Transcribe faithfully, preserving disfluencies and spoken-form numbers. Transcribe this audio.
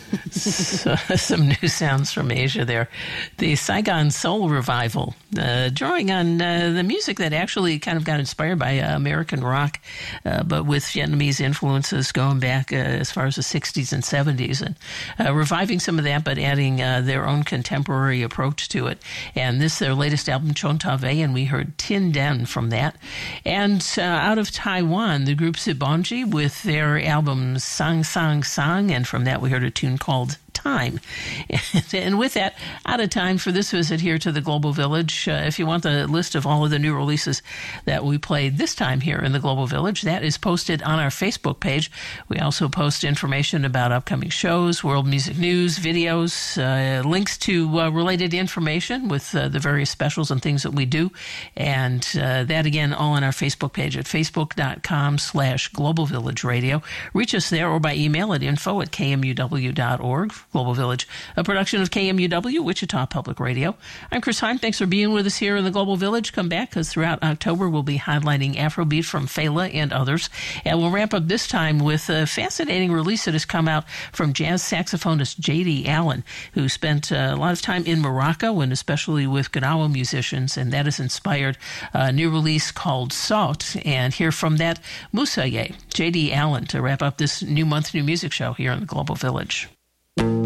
So, some new sounds from Asia there. The Saigon Soul Revival, uh, drawing on uh, the music that actually kind of got inspired by uh, American rock, uh, but with Vietnamese influences going back uh, as far as the sixties and seventies, and uh, reviving some of that, but adding uh, their own contemporary approach to it. And this, their latest album, Chon Ta Ve, and we heard Tin Den from that. And uh, out of Taiwan, the group Sibonji with their album Sang Sang Sang, and from that we heard a tune called Time. And with that, out of time for this visit here to the Global Village. Uh, if you want the list of all of the new releases that we played this time here in the Global Village, that is posted on our Facebook page. We also post information about upcoming shows, world music news, videos, uh, links to uh, related information with uh, the various specials and things that we do. And uh, that, again, all on our Facebook page at facebook.com slash Global Village Radio. Reach us there or by email at info at kmuw dot org. Global Village, a production of K M U W, Wichita Public Radio. I'm Chris Heim. Thanks for being with us here in the Global Village. Come back, because throughout October we'll be highlighting Afrobeat from Fela and others. And we'll wrap up this time with a fascinating release that has come out from jazz saxophonist J D Allen, who spent uh, a lot of time in Morocco and especially with Gnawa musicians, and that has inspired a new release called Salt. And hear from that Moussaye, J D Allen, to wrap up this new month, new music show here in the Global Village.